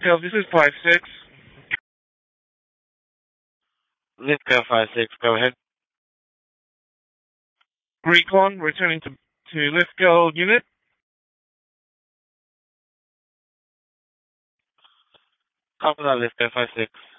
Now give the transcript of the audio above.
Lithgow, this is 5-6. Lithgow 5-6, go ahead. Recon, returning to Lithgow unit. Copy that, Lithgow 5-6.